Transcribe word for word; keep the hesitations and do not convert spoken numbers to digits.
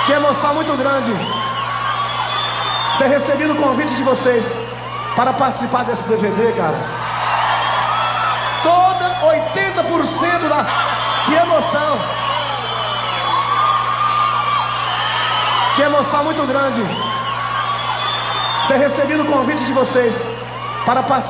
Que emoção muito grande ter recebido o convite de vocês para participar desse D V D, cara. Toda oitenta por cento das... Que emoção! Que emoção muito grande ter recebido o convite de vocês para participar